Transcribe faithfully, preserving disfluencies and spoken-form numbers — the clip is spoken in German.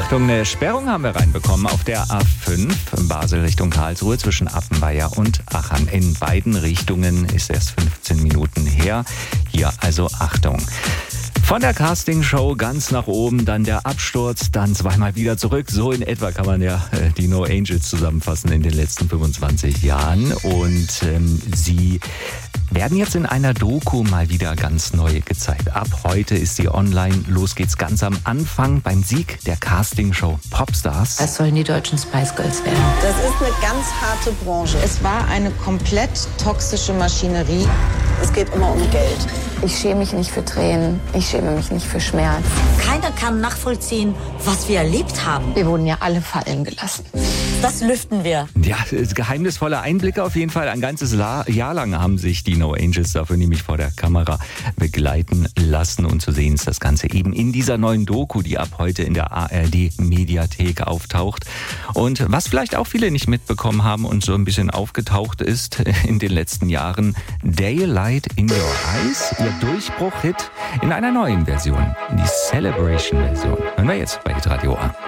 Achtung, eine Sperrung haben wir reinbekommen auf der A fünf, Basel Richtung Karlsruhe zwischen Appenweier und Achern. In beiden Richtungen ist erst fünfzehn Minuten her. Hier also Achtung. Von der Castingshow ganz nach oben, dann der Absturz, dann zweimal wieder zurück. So in etwa kann man ja äh, die No Angels zusammenfassen in den letzten fünfundzwanzig Jahren. Und ähm, sie werden jetzt in einer Doku mal wieder ganz neu gezeigt. Ab heute ist sie online. Los geht's ganz am Anfang beim Sieg der Castingshow Popstars. Das sollen die deutschen Spice Girls werden. Das ist eine ganz harte Branche. Es war eine komplett toxische Maschinerie. Es geht immer um Geld. Ich schäme mich nicht für Tränen. Ich schäme mich nicht für Schmerz. Keiner kann nachvollziehen, was wir erlebt haben. Wir wurden ja alle fallen gelassen. Das lüften wir. Ja, geheimnisvolle Einblicke auf jeden Fall. Ein ganzes Jahr lang haben sich die No Angels dafür nämlich vor der Kamera begleiten lassen. Und zu sehen ist das Ganze eben in dieser neuen Doku, die ab heute in der A R D-Mediathek auftaucht. Und was vielleicht auch viele nicht mitbekommen haben und so ein bisschen aufgetaucht ist in den letzten Jahren, Daylight in Your Eyes, ihr Durchbruch-Hit in einer neuen Version, die Celebration-Version. Hören wir jetzt bei Hitradio A.